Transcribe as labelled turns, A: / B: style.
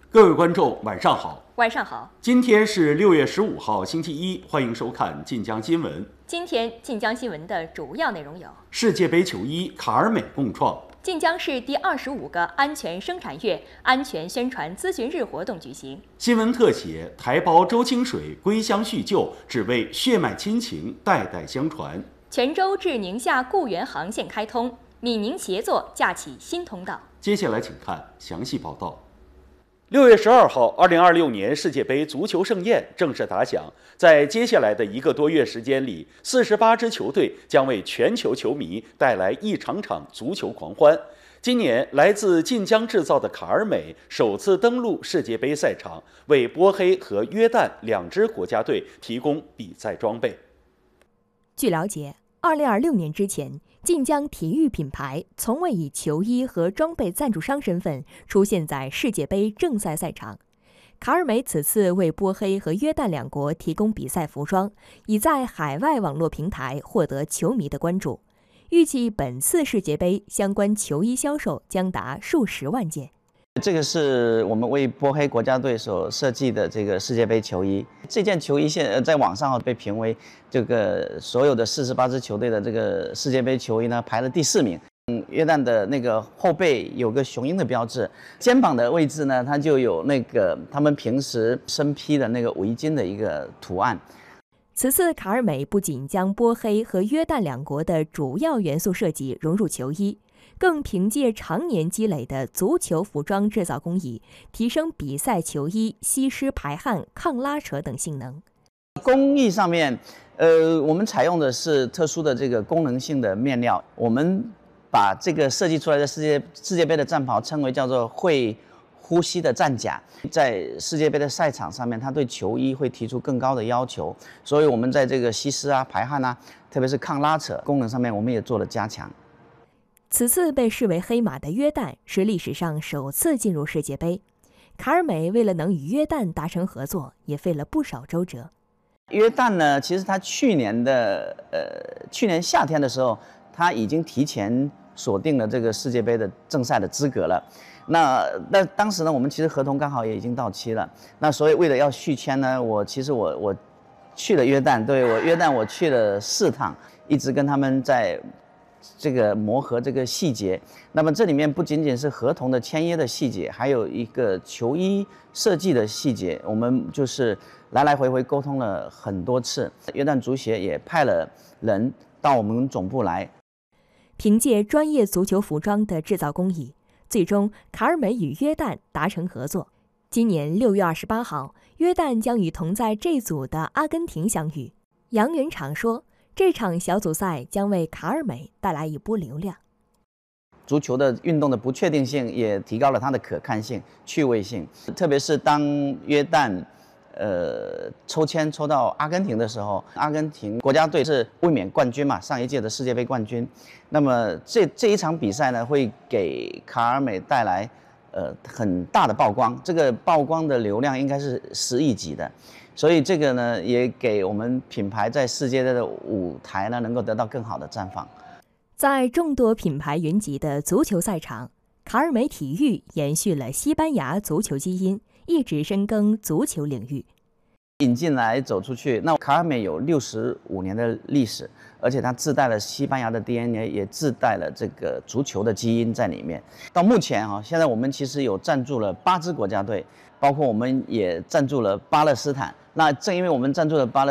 A: 各位观众，晚上好。
B: 晚上好。
A: 今天是6月15号，星期一，欢迎收看晋江新闻。
B: 今天晋江新闻的主要内容有：
A: 世界杯球衣卡尔美共创，
B: 晋江市第25个安全生产月安全宣传咨询日活动举行。
A: 新闻特写：台胞周清水归乡叙旧，只为血脉亲情代代相传。
B: 泉州至宁夏固原航线开通，闽宁协作架起新通道。
A: 接下来请看详细报道。6月12号，2026年世界杯足球盛宴正式打响。在接下来的1个多月时间里，48支球队将为全球球迷带来一场场足球狂欢。今年，来自晋江制造的卡尔美首次登陆世界杯赛场，为波黑和约旦2支国家队提供比赛装备。
B: 据了解，2026年之前，晋江体育品牌从未以球衣和装备赞助商身份出现在世界杯正赛赛场。卡尔美此次为波黑和约旦2国提供比赛服装，已在海外网络平台获得球迷的关注。预计本次世界杯相关球衣销售将达数十万件。
C: 这个是我们为波黑国家队所设计的这个世界杯球衣。这件球衣现在网上被评为这个所有的48支球队的这个世界杯球衣呢排了第4名。约旦的那个后背有个雄鹰的标志，肩膀的位置呢，它就有那个他们平时身披的那个围巾的一个图案。
B: 此次卡尔美不仅将波黑和约旦2国的主要元素设计融入球衣，更凭借常年积累的足球服装制造工艺，提升比赛球衣吸湿排汗、抗拉扯等性能。
C: 工艺上面，我们采用的是特殊的这个功能性的面料，我们把这个设计出来的世界杯的战袍称为叫做会呼吸的战甲。在世界杯的赛场上面，它对球衣会提出更高的要求，所以我们在这个吸湿啊、排汗啊，特别是抗拉扯功能上面，我们也做了加强。
B: 此次被视为黑马的约旦是历史上首次进入世界杯，卡尔美为了能与约旦达成合作，也费了不少周折。
C: 约旦呢，其实他去年夏天的时候，他已经提前锁定了这个世界杯的正赛的资格了。那当时呢，我们其实合同刚好也已经到期了。那所以为了要续签呢，我去了约旦，约旦我去了4趟，一直跟他们在这个磨合这个细节。那么这里面不仅仅是合同的签约的细节，还有一个球衣设计的细节，我们就是来来回回沟通了很多次。约旦足协也派了人到我们总部来。
B: 凭借专业足球服装的制造工艺，最终卡尔美与约旦达成合作。今年6月28号，约旦将与同在这组的阿根廷相遇。杨元畅说，这场小组赛将为卡尔美带来一波流量。
C: 足球的运动的不确定性也提高了它的可看性、趣味性，特别是当约旦抽签抽到阿根廷的时候，阿根廷国家队是卫冕冠军嘛，上一届的世界杯冠军。那么这一场比赛呢，会给卡尔美带来很大的曝光，这个曝光的流量应该是10亿级的。所以这个呢，也给我们品牌在世界的舞台呢，能够得到更好的绽放。
B: 在众多品牌云集的足球赛场，卡尔美体育延续了西班牙足球基因，一直深耕足球领域。
C: 引进来走出去，那卡尔美有65年的历史，而且它自带了西班牙的 DNA， 也自带了这个足球的基因在里面。到目前现在我们其实有赞助了8支国家队，包括我们也赞助了巴勒斯坦。那正因为我们赞助了巴勒